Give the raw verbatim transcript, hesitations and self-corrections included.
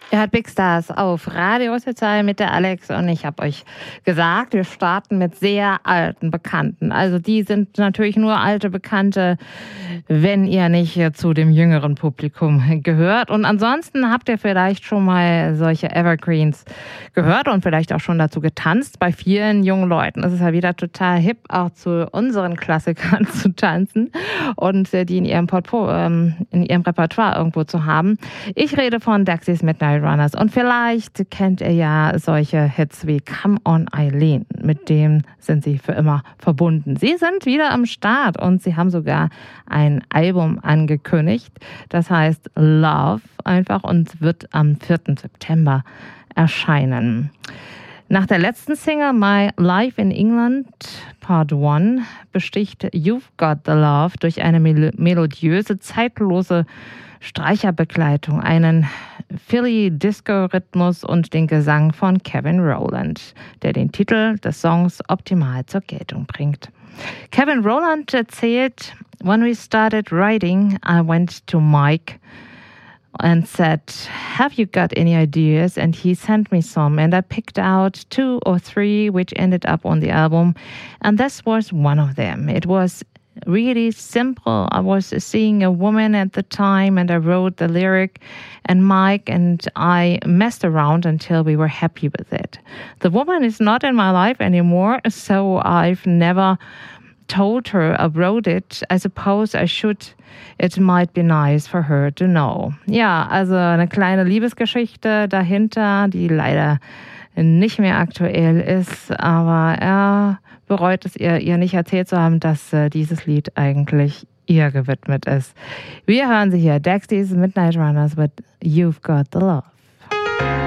Ihr hört Big Stars auf Radio Ostsee mit der Alex und ich habe euch gesagt, wir starten mit sehr alten Bekannten. Also die sind natürlich nur alte Bekannte, wenn ihr nicht zu dem jüngeren Publikum gehört. Und ansonsten habt ihr vielleicht schon mal solche Evergreens gehört und vielleicht auch schon dazu getanzt. Bei vielen jungen Leuten ist es ja wieder total hip, auch zu unseren Klassikern zu tanzen und die in ihrem Portfolio, in ihrem Repertoire irgendwo zu haben. Ich rede von Dexys Midnight Runners. Und vielleicht kennt ihr ja solche Hits wie Come on Eileen. Mit dem sind sie für immer verbunden. Sie sind wieder am Start und sie haben sogar ein Album angekündigt. Das heißt Love einfach und wird am vierten September erscheinen. Nach der letzten Single My Life in England Part eins besticht You've Got the Love durch eine mel- melodiöse, zeitlose Streicherbegleitung, einen Philly-Disco-Rhythmus und den Gesang von Kevin Rowland, der den Titel des Songs optimal zur Geltung bringt. Kevin Rowland erzählt, When we started writing, I went to Mike and said, have you got any ideas? And he sent me some, and I picked out two or three which ended up on the album, and this was one of them. It was really simple. I was seeing a woman at the time and I wrote the lyric, and Mike and I messed around until we were happy with it. The woman is not in my life anymore, so I've never told her I wrote it. I suppose I should. It might be nice for her to know. Ja, also eine kleine Liebesgeschichte dahinter, die leider nicht mehr aktuell ist, aber er bereut es ihr, ihr nicht erzählt zu haben, dass äh, dieses Lied eigentlich ihr gewidmet ist. Wir hören sie hier, Dexys Midnight Runners with You've Got the Love.